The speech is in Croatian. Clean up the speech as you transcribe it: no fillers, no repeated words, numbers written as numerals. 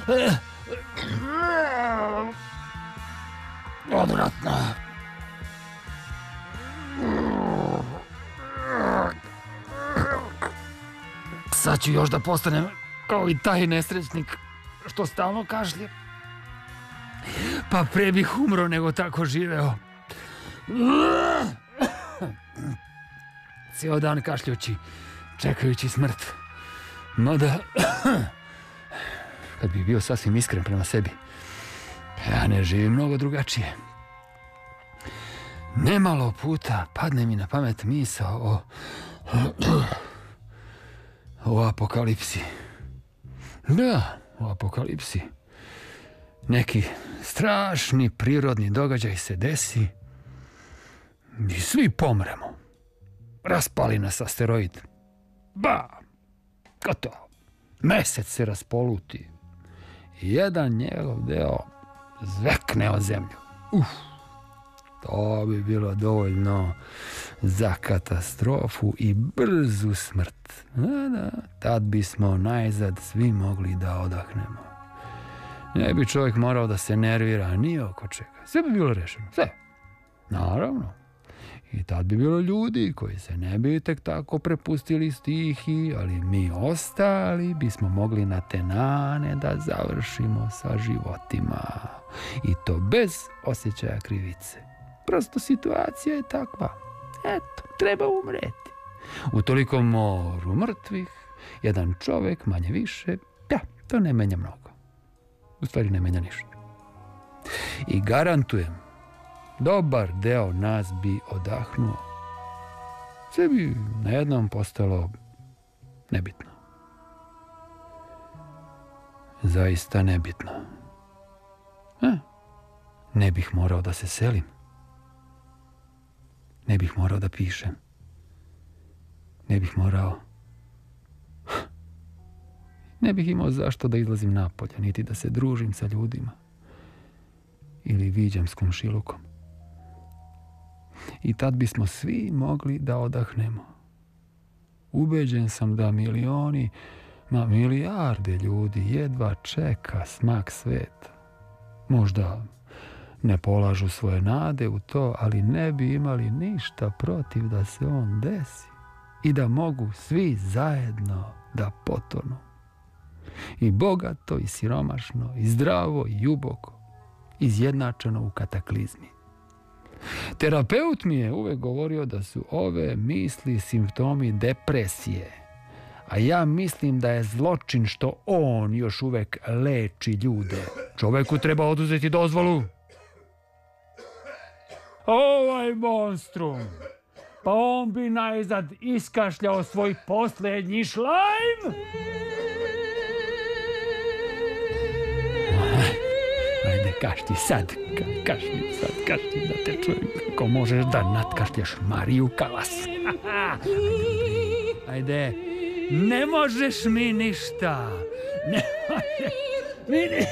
Odvratno. Sad ću još da postanem kao i taj nesrećnik što stalno kašlje. Pa pre bih umro nego tako živeo. Cijel dan kašljući, čekajući smrt. Mada, kad bih bio sasvim iskren prema sebi, ja ne živim mnogo drugačije. Nemalo puta padne mi na pamet misao o apokalipsi. Da, o apokalipsi. Neki strašni prirodni događaj se desi i svi pomremo. Raspali nas asteroid. Gotovo. Mesec se raspoluti. Jedan njegov deo zvekne o zemlju. To bi bilo dovoljno za katastrofu i brzu smrt. Da, tad bismo najzad svi mogli da odahnemo. Ne bi čovjek morao da se nervira ni oko čega. Sve bi bilo rešeno. Sve. Naravno. I tad bi bilo ljudi koji se ne bi tek tako prepustili stihi, ali mi ostali bismo mogli na tenane da završimo sa životima. I to bez osjećaja krivice. Prosto situacija je takva. Eto, treba umreti. U tolikom moru mrtvih, jedan čovjek manje više, to ne menja mnogo. U stvari ne menja ništa. I garantujem, dobar deo nas bi odahnuo. Sve bi najednom postalo nebitno. Zaista nebitno. Ne bih morao da se selim. Ne bih morao da pišem. Ne bih morao... Ne bih imao zašto da izlazim napolje, niti da se družim sa ljudima. Ili viđam s komšilukom. I tad bismo svi mogli da odahnemo. Ubeđen sam da milioni, milijarde ljudi jedva čeka smak sveta. Možda ne polažu svoje nade u to, ali ne bi imali ništa protiv da se on desi i da mogu svi zajedno da potonu. I bogato, i siromašno, i zdravo, i ljuboko, izjednačeno u kataklizmi. Terapeut mi je uvek govorio da su ove misli simptomi depresije, a ja mislim da je zločin što on još uvek leči ljude. Čoveku treba oduzeti dozvolu. Ovaj monstrum, pa on bi najzad iskašljao svoj posljednji šlajm. Ajde, kašlji sad, kašlji da te čujem. Kako možeš da natkašlješ Mariju Kalas? Ajde, ne možeš mi ništa. Ne možeš mi ništa.